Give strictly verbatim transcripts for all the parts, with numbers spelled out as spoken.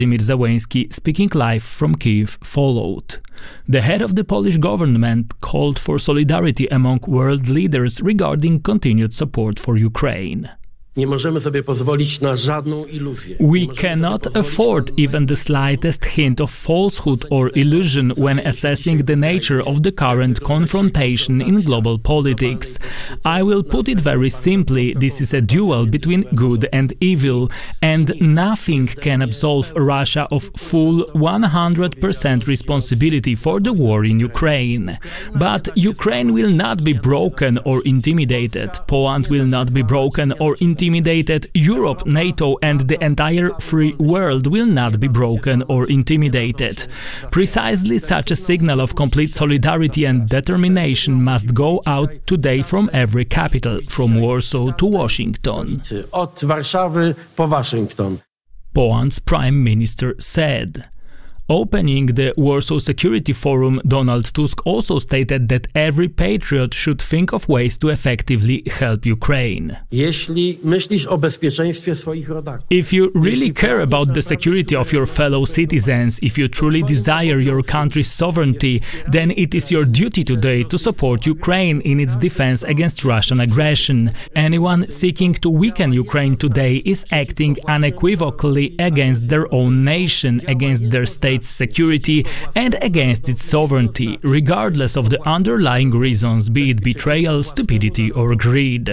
Volodymyr Zełenski, speaking live from Kyiv, followed. The head of the Polish government called for solidarity among world leaders regarding continued support for Ukraine. We cannot afford even the slightest hint of falsehood or illusion when assessing the nature of the current confrontation in global politics. I will put it very simply, this is a duel between good and evil, and nothing can absolve Russia of full one hundred percent responsibility for the war in Ukraine. But Ukraine will not be broken or intimidated, Poland will not be broken or intimidated. Intimidated, Europe, NATO and the entire free world will not be broken or intimidated. Precisely such a signal of complete solidarity and determination must go out today from every capital, from Warsaw to Washington. Poland's Prime Minister said. Opening the Warsaw Security Forum, Donald Tusk also stated that every patriot should think of ways to effectively help Ukraine. If you really care about the security of your fellow citizens, if you truly desire your country's sovereignty, then it is your duty today to support Ukraine in its defense against Russian aggression. Anyone seeking to weaken Ukraine today is acting unequivocally against their own nation, against their state security and against its sovereignty, regardless of the underlying reasons, be it betrayal, stupidity or greed.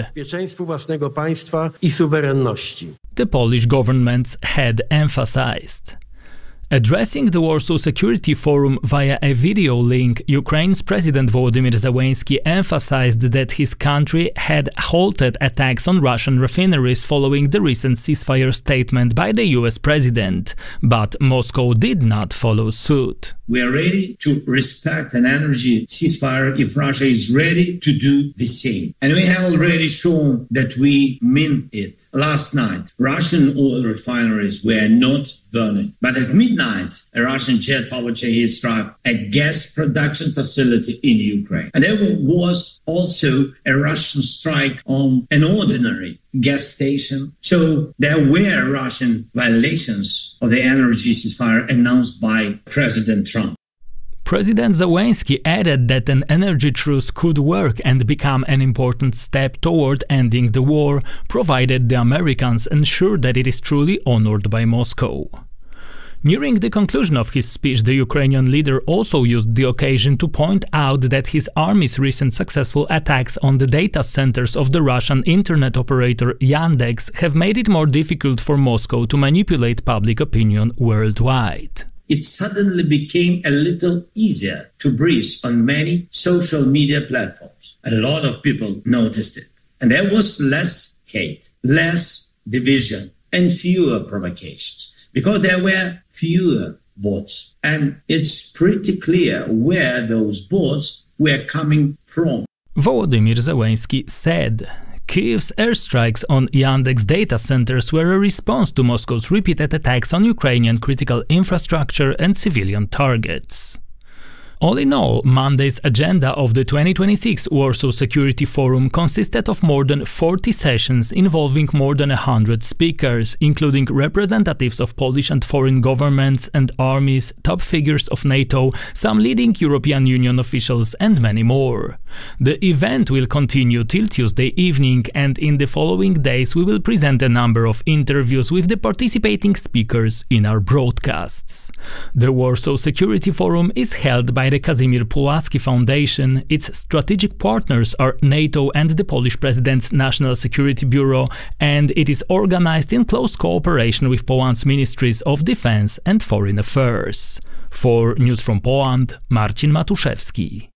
The Polish government's head emphasized. Addressing the Warsaw Security Forum via a video link, Ukraine's President Volodymyr Zełenski emphasized that his country had halted attacks on Russian refineries following the recent ceasefire statement by the U S president. But Moscow did not follow suit. We are ready to respect an energy ceasefire if Russia is ready to do the same. And we have already shown that we mean it. Last night, Russian oil refineries were not burning. But at midnight, a Russian jet-powered Shahed struck a gas production facility in Ukraine. And there was also a Russian strike on an ordinary gas station. So there were Russian violations of the energy ceasefire announced by President Trump. President Zełenski added that an energy truce could work and become an important step toward ending the war, provided the Americans ensure that it is truly honored by Moscow. Nearing the conclusion of his speech, the Ukrainian leader also used the occasion to point out that his army's recent successful attacks on the data centers of the Russian internet operator Yandex have made it more difficult for Moscow to manipulate public opinion worldwide. It suddenly became a little easier to breathe on many social media platforms. A lot of people noticed it. And there was less hate, less division, and fewer provocations, because there were fewer bots. And it's pretty clear where those bots were coming from. Volodymyr Zełenski said. Kyiv's airstrikes on Yandex data centers were a response to Moscow's repeated attacks on Ukrainian critical infrastructure and civilian targets. All in all, Monday's agenda of the twenty twenty-six Warsaw Security Forum consisted of more than forty sessions involving more than one hundred speakers, including representatives of Polish and foreign governments and armies, top figures of NATO, some leading European Union officials, and many more. The event will continue till Tuesday evening, and in the following days we will present a number of interviews with the participating speakers in our broadcasts. The Warsaw Security Forum is held by the Kazimierz Puławski Foundation. Its strategic partners are NATO and the Polish President's National Security Bureau, and it is organized in close cooperation with Poland's Ministries of Defense and Foreign Affairs. For News from Poland, Marcin Matuszewski.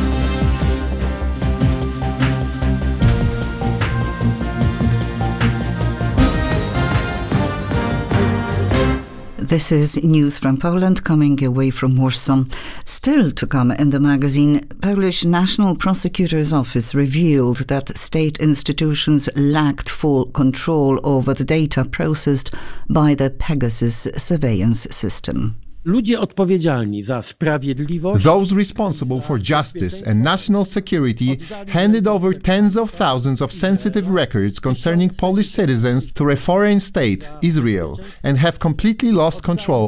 This is News from Poland, coming away from Warsaw. Still to come in the magazine, Polish National Prosecutor's Office revealed that state institutions lacked full control over the data processed by the Pegasus surveillance system. Ludzie odpowiedzialni za sprawiedliwość, those responsible for justice and national security, handed over tens of thousands of sensitive records concerning Polish citizens to a foreign state, Israel, and have completely lost control